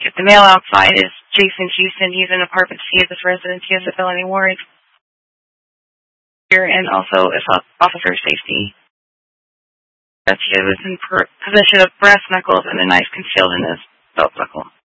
The male outside is Jason Houston. He's in apartment C of this residence. He has a felony warrant here and also officer safety. That he was in possession of brass knuckles and a knife concealed in his belt buckle.